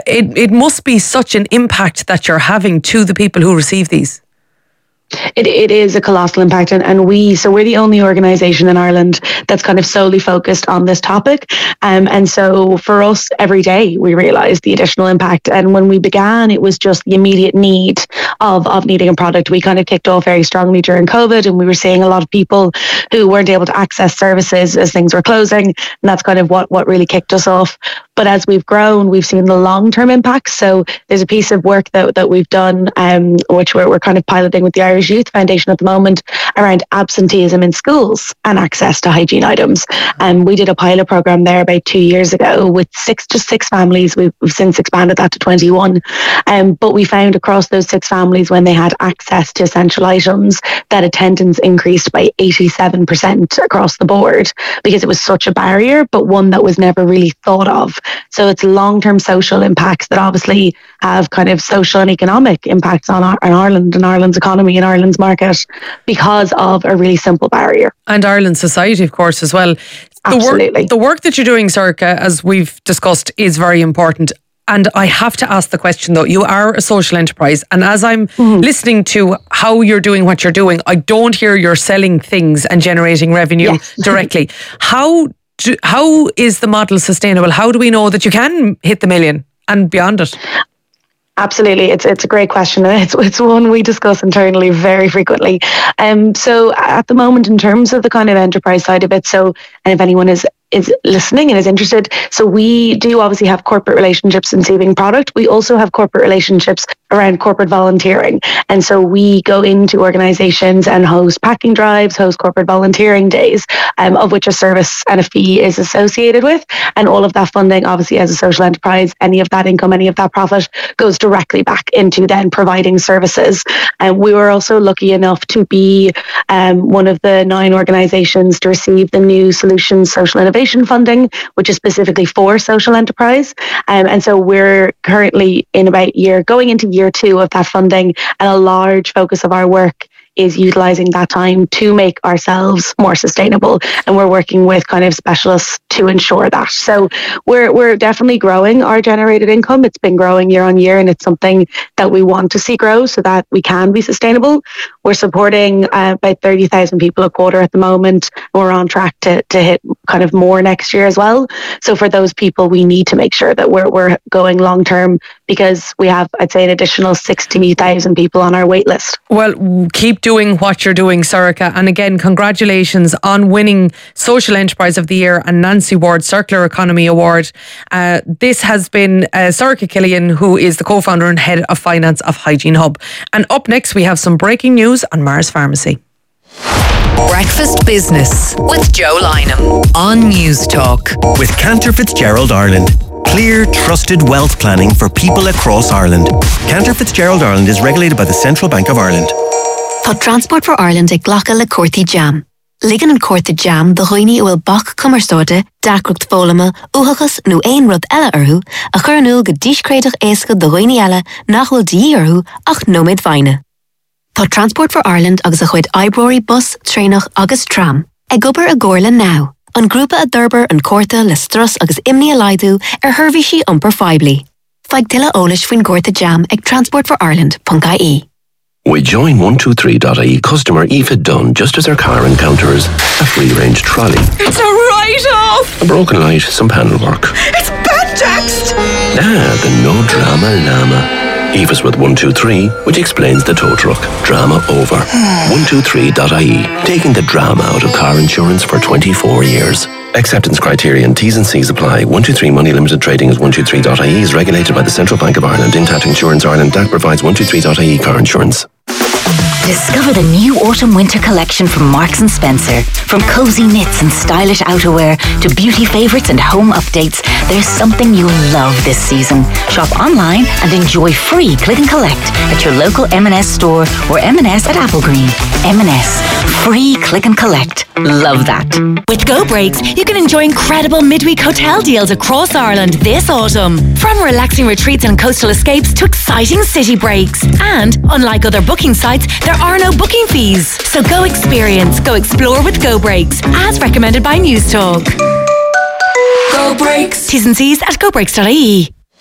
it must be such an impact that you're having to the people who receive these. It is a colossal impact, and we're the only organisation in Ireland that's kind of solely focused on this topic, and so for us every day we realise the additional impact. And when we began, it was just the immediate need of needing a product. We kind of kicked off very strongly during COVID, and we were seeing a lot of people who weren't able to access services as things were closing, and that's kind of what really kicked us off. But as we've grown, we've seen the long-term impacts. So there's a piece of work that we've done, which we're kind of piloting with the Irish Youth Foundation at the moment, around absenteeism in schools and access to hygiene items. And we did a pilot program there about 2 years ago with six families. We've since expanded that to 21. But we found across those 6 families, when they had access to essential items, that attendance increased by 87% across the board, because it was such a barrier, but one that was never really thought of. So it's long-term social impacts that obviously have kind of social and economic impacts on Ireland and Ireland's economy and Ireland's market, because of a really simple barrier. And Ireland's society, of course, as well. Absolutely. The work that you're doing, Sorcha, as we've discussed, is very important. And I have to ask the question, though, you are a social enterprise, and as I'm listening to how you're doing what you're doing, I don't hear you're selling things and generating revenue directly. How is the model sustainable? How do we know that you can hit the million and beyond it? Absolutely. It's a great question, and it's one we discuss internally very frequently. So at the moment, in terms of the kind of enterprise side of it, and if anyone is listening and is interested, so we do obviously have corporate relationships in saving product. We also have corporate relationships around corporate volunteering, and so we go into organizations and host packing drives, host corporate volunteering days, of which a service and a fee is associated with, and all of that funding, obviously as a social enterprise, any of that income, any of that profit goes directly back into then providing services. And we were also lucky enough to be one of the 9 organizations to receive the new Solutions Social Innovation funding, which is specifically for social enterprise. And so we're currently going into year 2 of that funding, and a large focus of our work is utilising that time to make ourselves more sustainable. And we're working with kind of specialists to ensure that. So we're definitely growing our generated income. It's been growing year on year, and it's something that we want to see grow so that we can be sustainable. We're supporting about 30,000 people a quarter at the moment. We're on track to hit kind of more next year as well. So for those people, we need to make sure that we're going long term, because we have, I'd say, an additional 60,000 people on our wait list. Well, keep doing what you're doing, Sorcha. And again, congratulations on winning Social Enterprise of the Year and Nancy Ward Circular Economy Award. This has been Sorcha Killian, who is the co-founder and head of finance of Hygiene Hub. And up next, we have some breaking news on Mars Pharmacy. Breakfast Business with Joe Lynham on News Talk. With Cantor Fitzgerald Ireland. Clear, trusted wealth planning for people across Ireland. Cantor Fitzgerald Ireland is regulated by the Central Bank of Ireland. Tá Transport for Ireland ag ghlacha le Corthy Jam. Ligan an Corthy Jam do roiní bhfuil bach cumarstáte, dacrucht fólama, úthachas nó aon rud eile orthu, a chur anúil go díscréadach éasca do roiní eile nach bhfuil dí orthu ach nóméid bhaine. Tá Transport for Ireland agus a chuid Ibrory bus, trénach agus tram. Ag gobar a gcóirla now. An grúpa a d'urbar an Corta le stras agus imní a laidú herví sí umpar feibli. Feig tilla ólis faoin Cortha Jam ag transportforireland.ie. We join 123.ie customer Aoife Dunn just as her car encounters a free-range trolley. It's a write-off! A broken light, some panel work. It's bad-taxed! The no drama llama. Aoife's with 123, which explains the tow truck. Drama over. 123.ie, taking the drama out of car insurance for 24 years. Acceptance criteria and T's and C's apply. 123 Money Limited Trading as 123.ie is regulated by the Central Bank of Ireland. Intact Insurance Ireland DAC provides 123.ie car insurance. Discover the new autumn-winter collection from Marks & Spencer. From cozy knits and stylish outerwear to beauty favourites and home updates, there's something you'll love this season. Shop online and enjoy free click and collect at your local M&S store or M&S at Applegreen. M&S. Free click and collect. Love that. With Go Breaks, you can enjoy incredible midweek hotel deals across Ireland this autumn. From relaxing retreats and coastal escapes to exciting city breaks. And, unlike other booking sites, there are no booking fees. So go experience, go explore with Go Breaks, as recommended by News Talk. Go Breaks. T's and C's at gobreaks.ie.